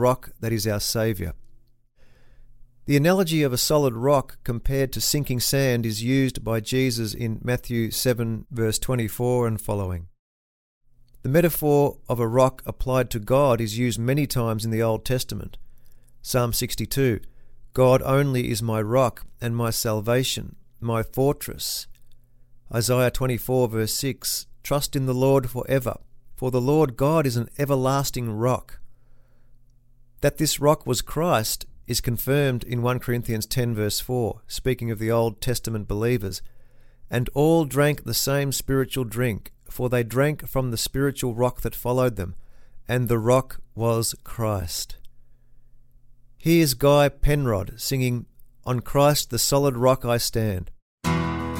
rock that is our Saviour. The analogy of a solid rock compared to sinking sand is used by Jesus in Matthew 7 verse 24 and following. The metaphor of a rock applied to God is used many times in the Old Testament. Psalm 62, God only is my rock and my salvation, my fortress. Isaiah 24 verse 6, trust in the Lord forever, for the Lord God is an everlasting rock. That this rock was Christ is confirmed in 1 Corinthians 10 verse 4, speaking of the Old Testament believers. And all drank the same spiritual drink, for they drank from the spiritual rock that followed them, and the rock was Christ. Here's Guy Penrod singing, On Christ the solid rock I stand.